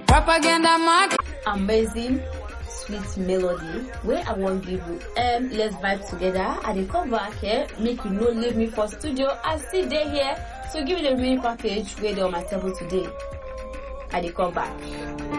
Propaganda market. Amazing sweet melody where I won't give you let's vibe together. I dey come back here, make you no leave me for studio. I still dey here, so give me the remaining package where they on my table today. I dey come back.